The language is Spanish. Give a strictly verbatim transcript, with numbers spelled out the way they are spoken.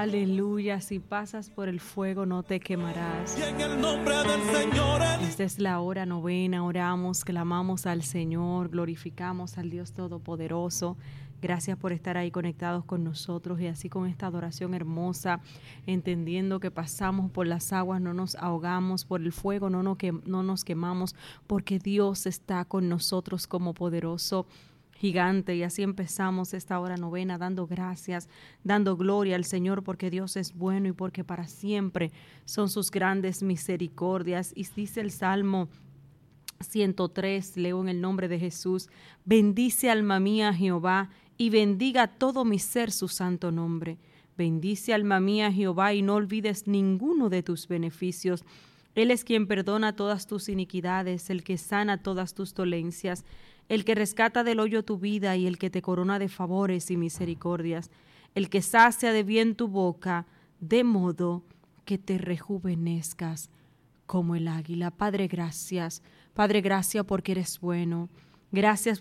Aleluya, si pasas por el fuego no te quemarás. Y en el nombre del Señor. Esta es la hora novena, oramos, clamamos al Señor, glorificamos al Dios Todopoderoso. Gracias por estar ahí conectados con nosotros y así con esta adoración hermosa, entendiendo que pasamos por las aguas, no nos ahogamos, por el fuego no nos, que, no nos quemamos, porque Dios está con nosotros como poderoso gigante. Y así empezamos esta hora novena dando gracias, dando gloria al Señor, porque Dios es bueno y porque para siempre son sus grandes misericordias. Y dice el Salmo ciento tres, leo en el nombre de Jesús: bendice alma mía a Jehová, y bendiga todo mi ser su santo nombre. Bendice alma mía a Jehová, y no olvides ninguno de tus beneficios. Él es quien perdona todas tus iniquidades, el que sana todas tus dolencias, el que rescata del hoyo tu vida y el que te corona de favores y misericordias, el que sacia de bien tu boca, de modo que te rejuvenezcas como el águila. Padre, gracias. Padre, gracias porque eres bueno. Gracias